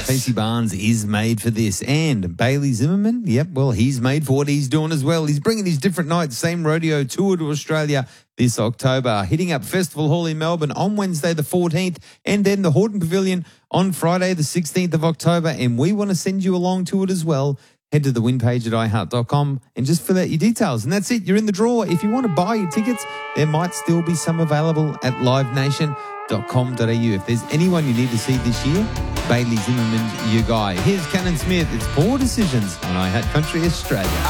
PC Barnes is made for this. And Bailey Zimmerman, yep, well, he's made for what he's doing as well. He's bringing his different nights, same rodeo tour to Australia this October, hitting up Festival Hall in Melbourne on Wednesday the 14th, and then the Horton Pavilion on Friday the 16th of October. And we want to send you along to it as well. Head to the win page at iheart.com and just fill out your details. And that's it. You're in the draw. If you want to buy your tickets, there might still be some available at livenation.com.au. If there's anyone you need to see this year, Bailey Zimmerman's your guy. Here's Cannon Smith. It's Poor Decisions on iHeart Country Australia.